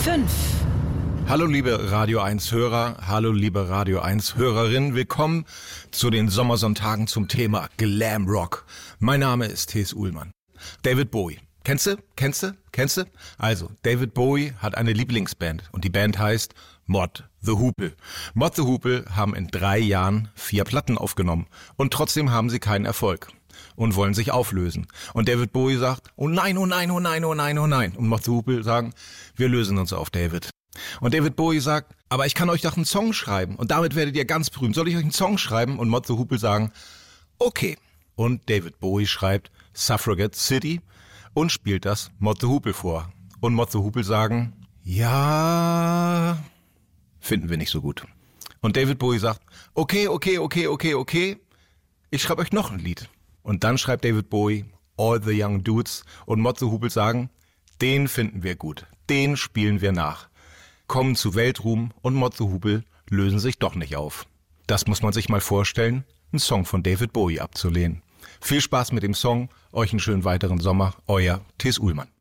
5. Hallo liebe Radio 1 Hörer, hallo liebe Radio 1 Hörerinnen, willkommen zu den Sommersonntagen zum Thema Glam Rock. Mein Name ist T.S. Uhlmann. David Bowie. Kennst du? Also, David Bowie hat eine Lieblingsband und die Band heißt Mott the Hoople. Mott the Hoople haben in 3 Jahren 4 Platten aufgenommen und trotzdem haben sie keinen Erfolg und wollen sich auflösen. Und David Bowie sagt, oh nein, oh nein, oh nein, oh nein, oh nein. Und Mott the Hoople sagen, wir lösen uns auf, David. Und David Bowie sagt, aber ich kann euch doch einen Song schreiben und damit werdet ihr ganz berühmt. Soll ich euch einen Song schreiben? Und Mott the Hoople sagen, okay. Und David Bowie schreibt Suffragette City und spielt das Mott the Hoople vor. Und Mott the Hoople sagen, ja, finden wir nicht so gut. Und David Bowie sagt, okay, ich schreibe euch noch ein Lied. Und dann schreibt David Bowie All the Young Dudes und Mott the Hoople sagen, den finden wir gut, den spielen wir nach. Kommen zu Weltruhm und Mott the Hoople lösen sich doch nicht auf. Das muss man sich mal vorstellen, einen Song von David Bowie abzulehnen. Viel Spaß mit dem Song, euch einen schönen weiteren Sommer, euer T.S. Uhlmann.